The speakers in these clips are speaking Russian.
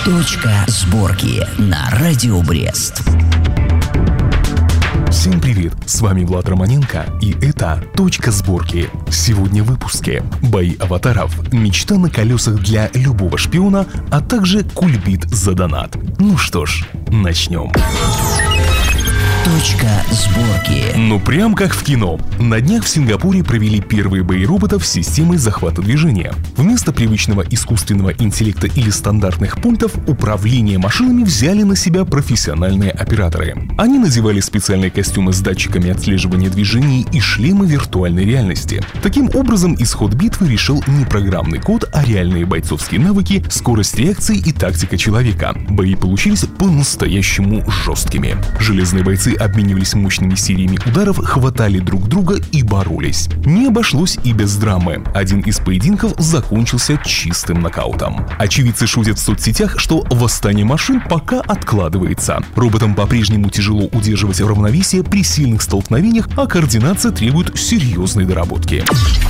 Точка сборки на Радио Брест. Всем привет, с вами Влад Романенко, и это «Точка сборки». Сегодня в выпуске: бои аватаров, мечта на колесах для любого шпиона, а также кульбит за донат. Ну что ж, начнем. Точка сборки. Ну прям как в кино. На днях в Сингапуре провели первые бои роботов с системой захвата движения. Вместо привычного искусственного интеллекта или стандартных пультов управление машинами взяли на себя профессиональные операторы. Они надевали специальные костюмы с датчиками отслеживания движений и шлемы виртуальной реальности. Таким образом, исход битвы решил не программный код, а реальные бойцовские навыки, скорость реакции и тактика человека. Бои получились по-настоящему жесткими. Железные бойцы обменивались мощными сериями ударов, хватали друг друга и боролись. Не обошлось и без драмы. Один из поединков закончился чистым нокаутом. Очевидцы шутят в соцсетях, что восстание машин пока откладывается. Роботам по-прежнему тяжело удерживать равновесие при сильных столкновениях, а координация требует серьезной доработки.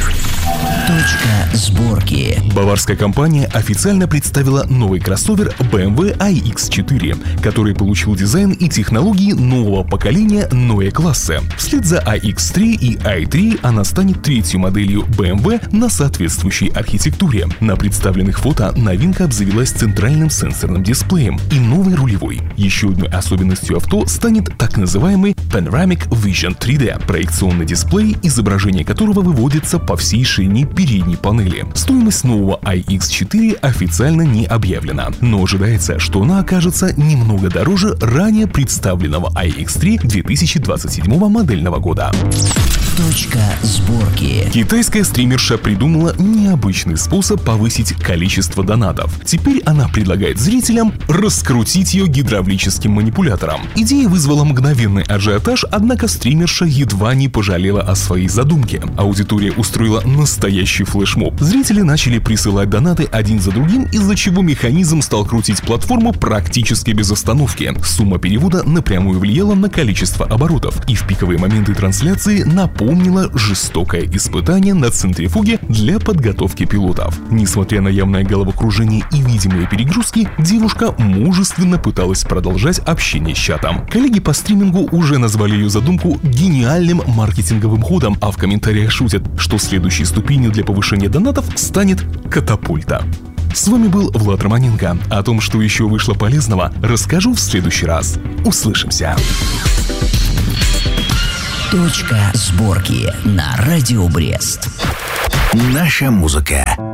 Точка сборки. Баварская компания официально представила новый кроссовер BMW iX4, который получил дизайн и технологии нового поколения Neue Klasse. Вслед за iX3 и i3 она станет третьей моделью BMW на соответствующей архитектуре. На представленных фото новинка обзавелась центральным сенсорным дисплеем и новой рулевой. Еще одной особенностью авто станет так называемый Panoramic Vision 3D, проекционный дисплей, изображение которого выводится по всей ширине передней панели. Стоимость нового iX4 официально не объявлена, но ожидается, что она окажется немного дороже ранее представленного iX3 2027 модельного года. Точка сборки. Китайская стримерша придумала необычный способ повысить количество донатов. Теперь она предлагает зрителям раскрутить ее гидравлическим манипулятором. Идея вызвала мгновенный ажиотаж, однако стримерша едва не пожалела о своей задумке. Аудитория устроила настоящий флешмоб. Зрители начали присылать донаты один за другим, из-за чего механизм стал крутить платформу практически без остановки. Сумма перевода напрямую влияла на количество оборотов и в пиковые моменты трансляции напомнила жестокое испытание на центрифуге для подготовки пилотов. Несмотря на явное головокружение и видимые перегрузки, девушка мужественно пыталась продолжать общение с чатом. Коллеги по стримингу уже назвали ее задумку гениальным маркетинговым ходом, а в комментариях шутят, что следующей ступенью для повышения донатов станет катапульта. С вами был Влад Романенко. О том, что еще вышло полезного, расскажу в следующий раз. Услышимся. Точка сборки на Радио Брест. Наша музыка.